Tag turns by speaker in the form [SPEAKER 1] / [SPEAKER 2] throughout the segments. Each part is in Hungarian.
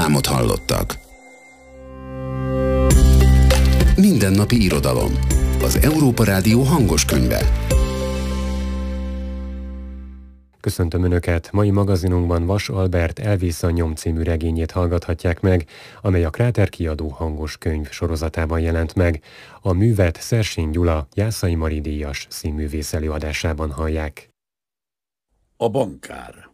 [SPEAKER 1] reklámot hallottak. Mindennapi irodalom. Az Európa Rádió hangos könyve.
[SPEAKER 2] Köszöntöm Önöket! Mai magazinunkban Vas Albert Elvész a nyom című regényét hallgathatják meg, amely a Kráter kiadó hangos könyv sorozatában jelent meg. A művet Szersény Gyula Jászai Mari díjas színművész előadásában hallják.
[SPEAKER 3] A bankár.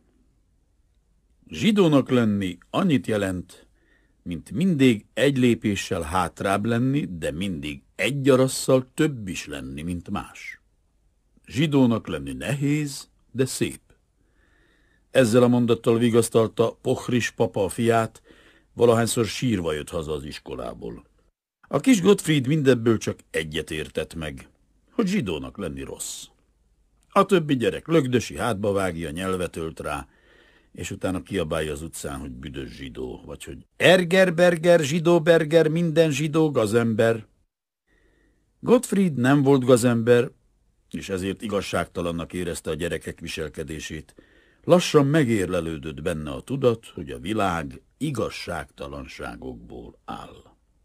[SPEAKER 3] Zsidónak lenni annyit jelent, mint mindig egy lépéssel hátrább lenni, de mindig egy gyarasszal több is lenni, mint más. Zsidónak lenni nehéz, de szép. Ezzel a mondattal vigasztalta Pochris papa a fiát, valahányszor sírva jött haza az iskolából. A kis Gottfried mindebből csak egyet értett meg, hogy zsidónak lenni rossz. A többi gyerek lögdösi, hátba vágja, nyelvet ölt rá, és utána kiabálja az utcán, hogy büdös zsidó, vagy hogy Ergerberger, zsidóberger, minden zsidó gazember. Gottfried nem volt gazember, és ezért igazságtalannak érezte a gyerekek viselkedését. Lassan megérlelődött benne a tudat, hogy a világ igazságtalanságokból áll.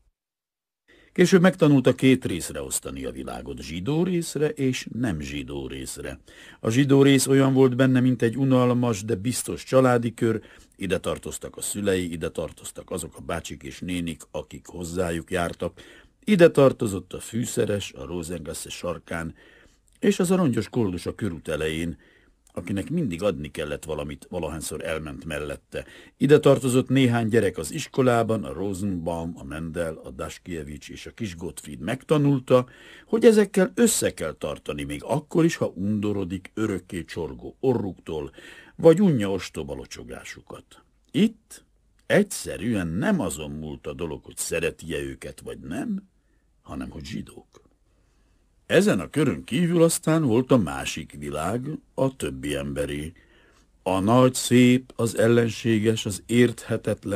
[SPEAKER 3] Később megtanulta két részre osztani a világot, zsidó részre és nem zsidó részre. A zsidó rész olyan volt benne, mint egy unalmas, de biztos családi kör, ide tartoztak a szülei, ide tartoztak azok a bácsik és nénik, akik hozzájuk jártak, ide tartozott a fűszeres, a Rosengasse sarkán, és az a rongyos koldus a körút elején, akinek mindig adni kellett valamit, valahányszor elment mellette. Ide tartozott néhány gyerek az iskolában, a Rosenbaum, a Mendel, a Daskiewicz és a kis Gottfried megtanulta, hogy ezekkel össze kell tartani, még akkor is, ha undorodik örökké csorgó orruktól, vagy unja ostoba locsogásukat. Itt egyszerűen nem azon múlt a dolog, hogy szereti-e őket, vagy nem, hanem hogy zsidók. Ezen a körön kívül aztán volt a másik világ, a többi emberi. A nagy, szép, az ellenséges, az érthetetlen,